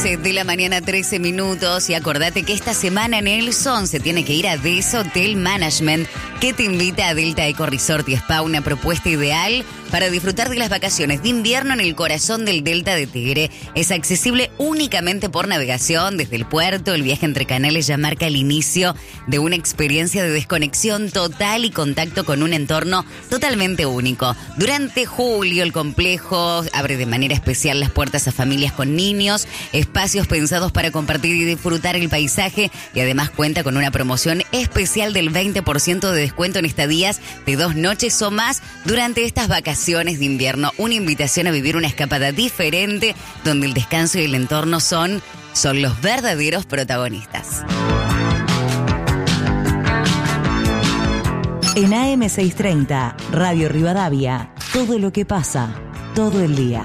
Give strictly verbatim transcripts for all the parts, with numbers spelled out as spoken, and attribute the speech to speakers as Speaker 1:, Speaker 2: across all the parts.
Speaker 1: once de la mañana, trece minutos. Y acordate que esta semana Nelson se tiene que ir a Des Hotel Management, que te invita a Delta Eco Resort y Spa, una propuesta ideal para disfrutar de las vacaciones de invierno en el corazón del Delta de Tigre. Es accesible únicamente por navegación desde el puerto. El viaje entre canales ya marca el inicio de una experiencia de desconexión total y contacto con un entorno totalmente único. Durante julio, el complejo abre de manera especial las puertas a familias con niños, espacios pensados para compartir y disfrutar el paisaje, y además cuenta con una promoción especial del veinte por ciento de descuento en estadías de dos noches o más durante estas vacaciones de invierno. Una invitación a vivir una escapada diferente, donde el descanso y el entorno son, son los verdaderos protagonistas.
Speaker 2: En A M seiscientos treinta, Radio Rivadavia, todo lo que pasa, todo el día.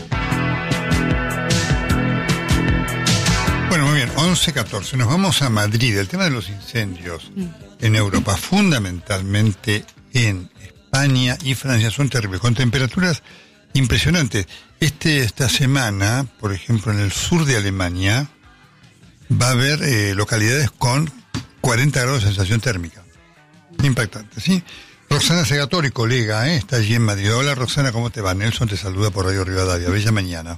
Speaker 3: Bueno, muy bien, once catorce. Nos vamos a Madrid. El tema de los incendios en Europa, fundamentalmente en España y Francia, son terribles, con temperaturas impresionantes. Este, esta semana, por ejemplo, en el sur de Alemania, va a haber eh, localidades con cuarenta grados de sensación térmica. Impactante, ¿sí? Roxana Segatori, colega, ¿eh? Está allí en Madrid. Hola, Roxana, ¿cómo te va? Nelson te saluda por Radio Rivadavia. Bella mañana.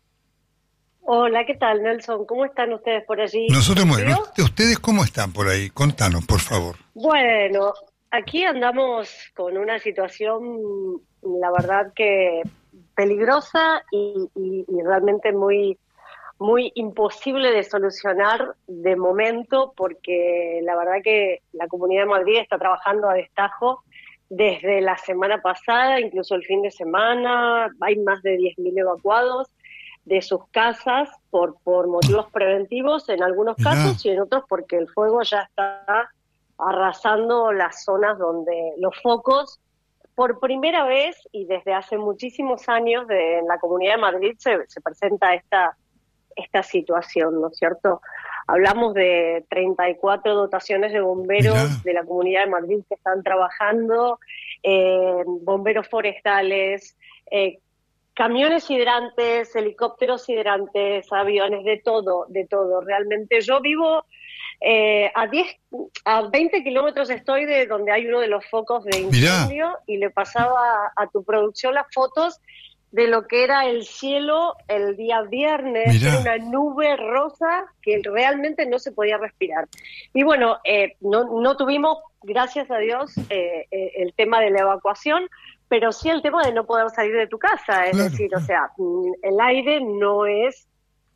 Speaker 4: Hola, ¿qué tal, Nelson? ¿Cómo están ustedes por allí?
Speaker 3: Nosotros muy bien. ¿Ustedes cómo están por ahí? Contanos, por favor.
Speaker 4: Bueno, aquí andamos con una situación, la verdad que peligrosa y, y, y realmente muy, muy imposible de solucionar de momento, porque la verdad que la Comunidad de Madrid está trabajando a destajo desde la semana pasada, incluso el fin de semana. Hay más de diez mil evacuados de sus casas por, por motivos preventivos en algunos casos y en otros porque el fuego ya está arrasando las zonas donde los focos, por primera vez y desde hace muchísimos años de, en la Comunidad de Madrid se, se presenta esta, esta situación, ¿no es cierto? Hablamos de treinta y cuatro dotaciones de bomberos Mirá. de la Comunidad de Madrid que están trabajando, eh, bomberos forestales, eh, camiones hidrantes, helicópteros hidrantes, aviones, de todo, de todo. Realmente yo vivo eh, a diez, a veinte kilómetros estoy de donde hay uno de los focos de incendio. Mirá. Y le pasaba a, a tu producción las fotos de lo que era el cielo el día viernes. Mirá. Era una nube rosa que realmente no se podía respirar. Y bueno, eh, no, no tuvimos, gracias a Dios, eh, eh, el tema de la evacuación, pero sí el tema de no poder salir de tu casa, es claro, decir, claro. o sea, el aire no es,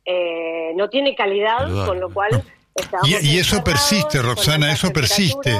Speaker 4: eh, no tiene calidad, Perdón. con lo cual estamos
Speaker 3: y, y eso persiste, Roxana, eso persiste.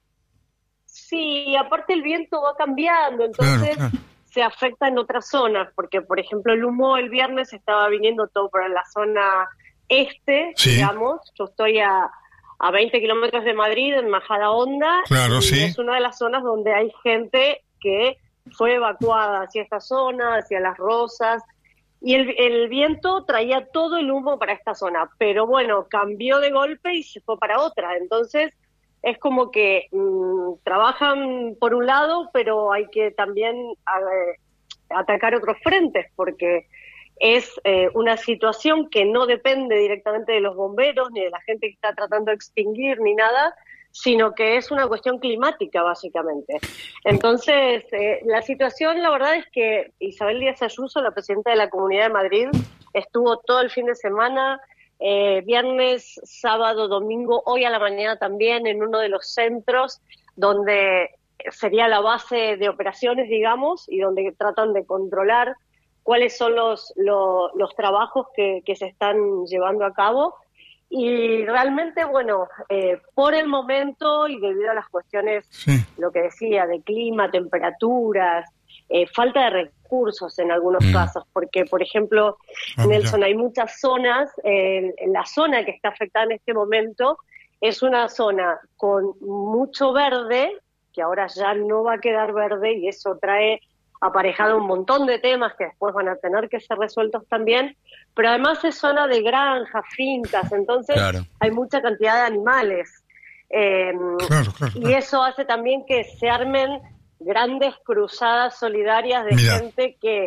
Speaker 4: Sí, aparte el viento va cambiando, entonces claro, claro. se afecta en otras zonas, porque por ejemplo el humo el viernes estaba viniendo todo por la zona este, sí. digamos, yo estoy a, a veinte kilómetros de Madrid, en Majadahonda,
Speaker 3: claro,
Speaker 4: y
Speaker 3: sí.
Speaker 4: es una de las zonas donde hay gente que fue evacuada hacia esta zona, hacia Las Rosas, y el, el viento traía todo el humo para esta zona, pero bueno, cambió de golpe y se fue para otra, entonces es como que mmm, trabajan por un lado, pero hay que también eh, atacar otros frentes, porque es eh, una situación que no depende directamente de los bomberos, ni de la gente que está tratando de extinguir, ni nada, sino que es una cuestión climática, básicamente. Entonces, eh, la situación, la verdad es que Isabel Díaz Ayuso, la presidenta de la Comunidad de Madrid, estuvo todo el fin de semana, eh, viernes, sábado, domingo, hoy a la mañana también, en uno de los centros donde sería la base de operaciones, digamos, y donde tratan de controlar cuáles son los, los, los trabajos que, que se están llevando a cabo. Y realmente, bueno, eh, por el momento y debido a las cuestiones, sí. lo que decía, de clima, temperaturas, eh, falta de recursos en algunos mm. casos, porque, por ejemplo, ah, Nelson, ya. hay muchas zonas, eh, en la zona que está afectada en este momento es una zona con mucho verde, que ahora ya no va a quedar verde, y eso trae aparejado un montón de temas que después van a tener que ser resueltos también, pero además es zona de granjas, fincas, entonces claro. hay mucha cantidad de animales. Eh, claro, claro, y claro. eso hace también que se armen grandes cruzadas solidarias de Mirá. gente que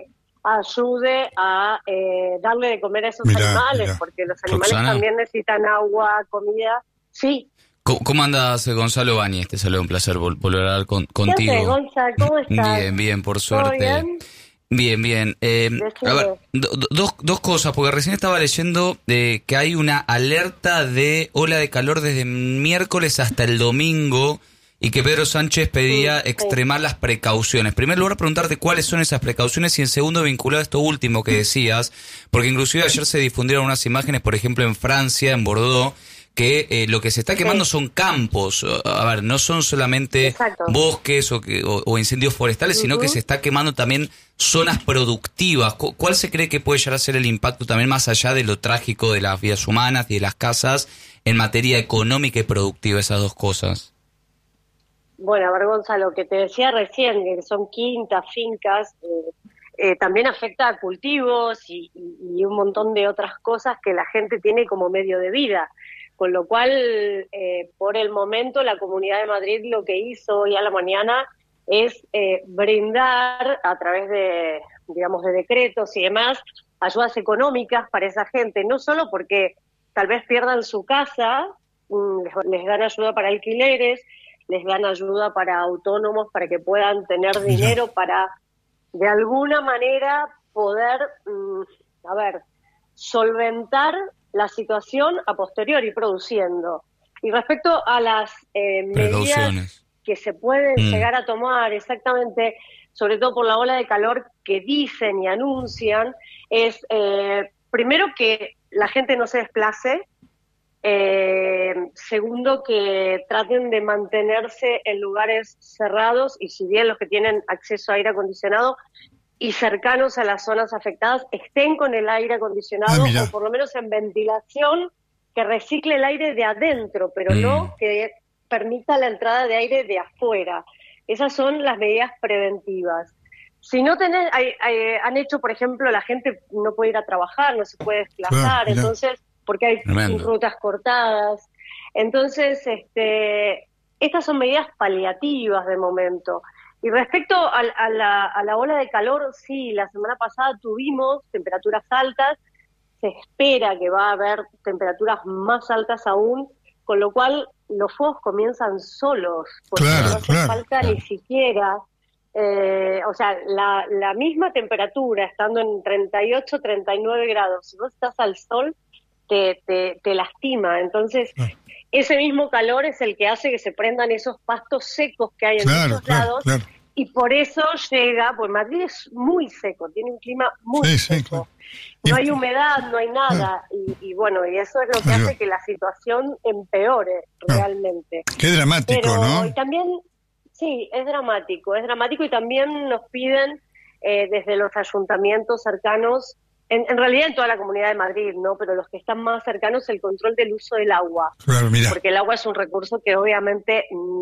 Speaker 4: ayude a eh, darle de comer a esos
Speaker 3: mirá,
Speaker 4: animales,
Speaker 3: mirá.
Speaker 4: porque los animales
Speaker 5: Roxana.
Speaker 4: también necesitan agua, comida. Sí.
Speaker 5: ¿Cómo, cómo andas, Gonzalo Báñez? Te saludo, un placer vol- volver a hablar con, contigo.
Speaker 4: ¿Qué haces, Gonza? ¿Cómo estás?
Speaker 5: Bien, bien, por
Speaker 4: ¿Todo
Speaker 5: suerte.
Speaker 4: bien?
Speaker 5: Bien, bien. Eh,
Speaker 4: Decime.
Speaker 5: a ver, do- do- dos, dos cosas, porque recién estaba leyendo eh, que hay una alerta de ola de calor desde miércoles hasta el domingo y que Pedro Sánchez pedía
Speaker 4: Sí, sí.
Speaker 5: extremar las precauciones. En primer lugar, preguntarte cuáles son esas precauciones y en segundo, vinculado a esto último que decías, porque inclusive ayer se difundieron unas imágenes, por ejemplo, en Francia, en Bordeaux, que eh, lo que se está quemando
Speaker 4: Sí.
Speaker 5: son campos. A ver, no son solamente
Speaker 4: Exacto.
Speaker 5: bosques o, que, o, o incendios forestales, sino
Speaker 4: Ujú.
Speaker 5: que se está quemando también zonas productivas. Cu- ¿Cuál se cree que puede llegar a ser el impacto también más allá de lo trágico de las vidas humanas y de las casas en materia económica y productiva, esas dos cosas?
Speaker 4: Bueno, a ver, Gonzalo, que te decía recién, que son quintas, fincas, eh, eh, también afecta a cultivos y, y, y un montón de otras cosas que la gente tiene como medio de vida. Con lo cual, eh, por el momento, la Comunidad de Madrid lo que hizo hoy a la mañana es eh, brindar a través de, digamos, de decretos y demás, ayudas económicas para esa gente, no solo porque tal vez pierdan su casa, mm, les, les dan ayuda para alquileres, les dan ayuda para autónomos, para que puedan tener dinero para, de alguna manera, poder, mm, a ver, solventar la situación a posteriori produciendo. Y respecto a las eh, medidas
Speaker 5: Precauciones.
Speaker 4: que se pueden
Speaker 5: Mm.
Speaker 4: llegar a tomar exactamente, sobre todo por la ola de calor que dicen y anuncian, es eh, primero que la gente no se desplace, eh, segundo que traten de mantenerse en lugares cerrados y si bien los que tienen acceso a aire acondicionado y cercanos a las zonas afectadas estén con el aire acondicionado
Speaker 3: Ah, mirá.
Speaker 4: o por lo menos en ventilación que recicle el aire de adentro, pero
Speaker 5: Mm.
Speaker 4: no que permita la entrada de aire de afuera. Esas son las medidas preventivas. Si no tenés, hay, hay- han hecho, por ejemplo, la gente no puede ir a trabajar, no se puede desplazar,
Speaker 3: Claro, mirá.
Speaker 4: entonces, porque hay
Speaker 5: Tremendo.
Speaker 4: rutas cortadas. Entonces, este, estas son medidas paliativas de momento. Y respecto a, a la, a la ola de calor, sí, la semana pasada tuvimos temperaturas altas, se espera que va a haber temperaturas más altas aún, con lo cual los fuegos comienzan solos, porque
Speaker 3: Claro,
Speaker 4: no hace
Speaker 3: claro,
Speaker 4: falta
Speaker 5: claro.
Speaker 4: ni siquiera, eh, o sea, la, la misma temperatura, estando en treinta y ocho, treinta y nueve grados, si vos estás al sol, te, te, te lastima. Entonces,
Speaker 3: Claro.
Speaker 4: ese mismo calor es el que hace que se prendan esos pastos secos que hay en
Speaker 3: Claro,
Speaker 4: muchos
Speaker 3: claro,
Speaker 4: lados,
Speaker 3: claro.
Speaker 4: y por eso llega, pues Madrid es muy seco, tiene un clima muy
Speaker 3: Sí, sí,
Speaker 4: seco.
Speaker 3: claro.
Speaker 4: No
Speaker 3: Y-
Speaker 4: hay humedad, no hay nada, y, y bueno, y eso es lo que
Speaker 3: Claro.
Speaker 4: hace que la situación empeore
Speaker 3: Claro.
Speaker 4: realmente.
Speaker 3: Qué dramático,
Speaker 4: Pero
Speaker 3: ¿no?
Speaker 4: y también, sí, es dramático, es dramático y también nos piden eh, desde los ayuntamientos cercanos, en, en realidad en toda la Comunidad de Madrid, ¿no? Pero los que están más cercanos, el control del uso del agua,
Speaker 3: Claro, mira.
Speaker 4: porque el agua es un recurso que obviamente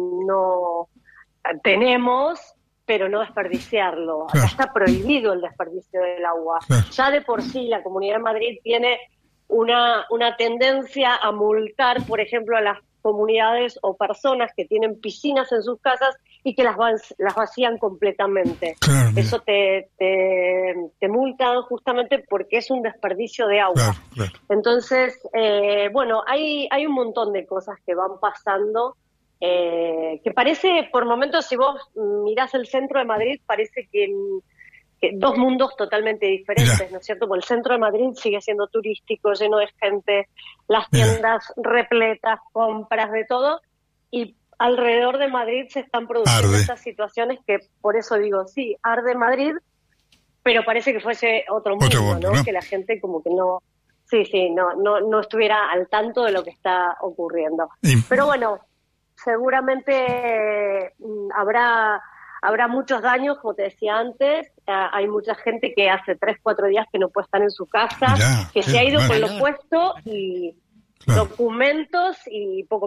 Speaker 4: no tenemos, pero no desperdiciarlo.
Speaker 3: Claro.
Speaker 4: Acá está prohibido el desperdicio del agua.
Speaker 3: Claro.
Speaker 4: Ya de por sí la Comunidad de Madrid tiene una, una tendencia a multar, por ejemplo, a las comunidades o personas que tienen piscinas en sus casas y que las, van, las vacían completamente.
Speaker 3: Claro, mira.
Speaker 4: Eso te, te, te multan justamente porque es un desperdicio de agua.
Speaker 3: Claro, claro.
Speaker 4: Entonces, eh, bueno, hay, hay un montón de cosas que van pasando, eh, que parece, por momentos, si vos mirás el centro de Madrid, parece que, que dos mundos totalmente diferentes,
Speaker 3: Mirá.
Speaker 4: ¿no es cierto? Porque el centro de Madrid sigue siendo turístico, lleno de gente, las
Speaker 3: Mirá.
Speaker 4: tiendas repletas, compras, de todo, y alrededor de Madrid se están produciendo
Speaker 3: Arde.
Speaker 4: estas situaciones que, por eso digo, sí, arde Madrid, pero parece que fuese otro mundo,
Speaker 3: Otro mundo,
Speaker 4: ¿no?
Speaker 3: ¿no?
Speaker 4: Que la gente como que no, sí, sí, no, no, no estuviera al tanto de lo que está ocurriendo.
Speaker 3: Y-
Speaker 4: Pero bueno, seguramente mm, habrá habrá muchos daños, como te decía antes. Ah, hay mucha gente que hace tres, cuatro días que no puede estar en su casa,
Speaker 3: Mirá,
Speaker 4: que
Speaker 3: qué
Speaker 4: se ha ido con
Speaker 3: mal.
Speaker 4: lo puesto y
Speaker 3: Claro.
Speaker 4: documentos y poco